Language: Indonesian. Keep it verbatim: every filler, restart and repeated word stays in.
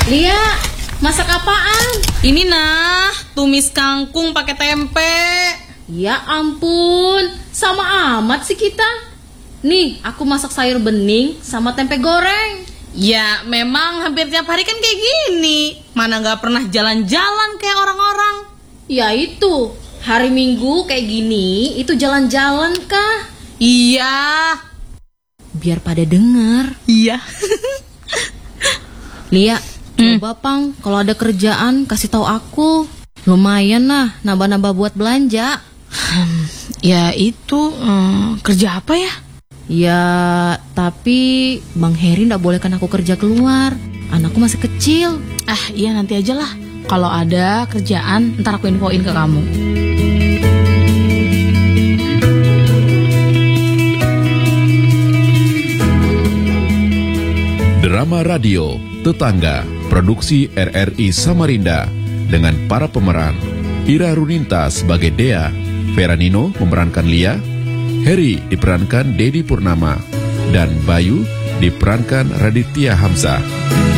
Lia, masak apaan? Ini nah, tumis kangkung pakai tempe. Ya ampun, sama amat sih kita. Nih, aku masak sayur bening sama tempe goreng. Ya, memang hampir tiap hari kan kayak gini. Mana gak pernah jalan-jalan kayak orang-orang. Ya itu, hari Minggu kayak gini, itu jalan-jalan kah? Iya. Biar pada denger. Iya. Lia, hmm. coba Pang, kalau ada kerjaan kasih tahu aku. Lumayan lah, nambah-nambah buat belanja. Hmm, ya itu, hmm, kerja apa ya? Ya, tapi Bang Heri gak bolehkan aku kerja keluar. Anakku masih kecil. Ah, iya nanti aja lah. Kalau ada kerjaan, ntar aku infoin ke kamu. Drama Radio Tetangga, produksi R R I Samarinda, dengan para pemeran Ira Runinta sebagai Dea, Veranino memerankan Lia, Heri diperankan Dedi Purnama, dan Bayu diperankan Raditya Hamzah.